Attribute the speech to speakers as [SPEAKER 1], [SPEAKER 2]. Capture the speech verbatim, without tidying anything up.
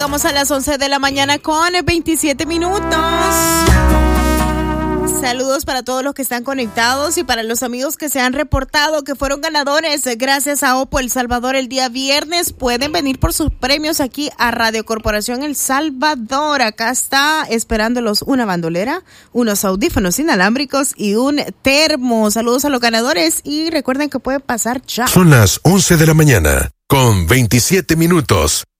[SPEAKER 1] llegamos a las once de la mañana con veintisiete minutos. Saludos para todos los que están conectados y para los amigos que se han reportado que fueron ganadores gracias a Oppo El Salvador el día viernes. Pueden venir por sus premios aquí a Radio Corporación El Salvador. Acá está esperándolos una bandolera, unos audífonos inalámbricos y un termo. Saludos a los ganadores y recuerden que pueden pasar ya.
[SPEAKER 2] Son las once de la mañana con veintisiete minutos.